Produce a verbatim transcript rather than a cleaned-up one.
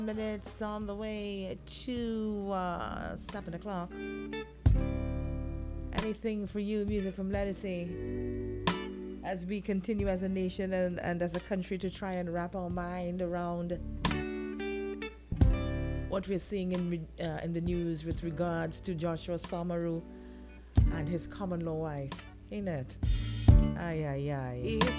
Minutes on the way to uh, seven o'clock. Anything for you, music from Legacy, as we continue as a nation and, and as a country to try and wrap our mind around what we're seeing in re- uh, in the news with regards to Joshua Samaru and his common law wife, ain't it? Aye, aye, aye. If